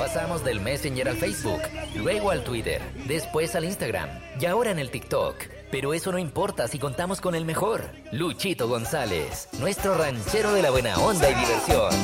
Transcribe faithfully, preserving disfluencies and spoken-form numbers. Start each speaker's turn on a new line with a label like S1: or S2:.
S1: pasamos del Messenger al Facebook, luego al Twitter, después al Instagram y ahora en el TikTok. Pero eso no importa si contamos con el mejor, Luchito González, nuestro ranchero de la buena onda y diversión.